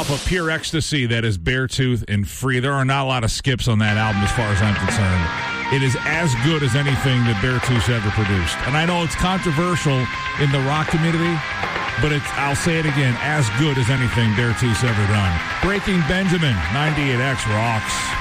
yourself a pure ecstasy that is Beartooth and free. There are not a lot of skips on that album as far as I'm concerned. It is as good as anything that Beartooth's ever produced. And I know it's controversial in the rock community, but I'll say it again, as good as anything Beartooth's ever done. Breaking Benjamin, 98X rocks.